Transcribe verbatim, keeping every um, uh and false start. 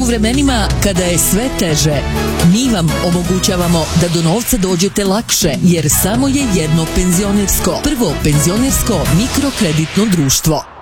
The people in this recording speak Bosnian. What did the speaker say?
vremenima kada je sve teže, mi vam omogućavamo da do novca dođete lakše, jer samo je jedno penzionersko, prvo penzionersko mikrokreditno društvo.